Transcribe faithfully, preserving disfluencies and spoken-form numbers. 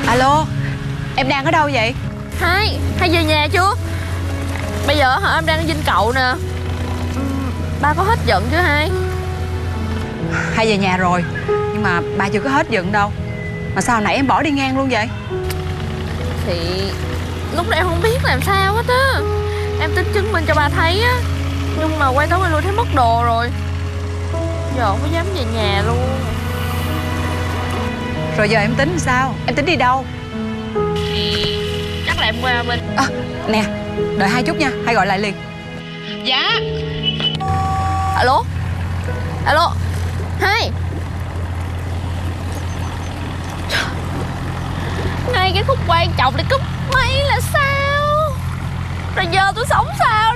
Alo, em đang ở đâu vậy? Hai, Hai về nhà chưa? Bây giờ hả, em đang ở Dinh Cậu nè. Ba có hết giận chứ Hai? Hai về nhà rồi, nhưng mà ba chưa có hết giận đâu. Mà sao hồi nãy em bỏ đi ngang luôn vậy? Thì lúc đó em không biết làm sao hết á. Em tính chứng minh cho ba thấy á, nhưng mà quay tới quay lui thấy mất đồ rồi. Giờ không có dám về nhà luôn. Rồi giờ em tính sao? Em tính đi đâu? Thì chắc là em qua bên. À, nè, đợi Hai chút nha, Hai gọi lại liền. Dạ. Alo. Alo Hai. Ngay cái khúc quan trọng để cúp máy là sao? Rồi giờ tôi sống sao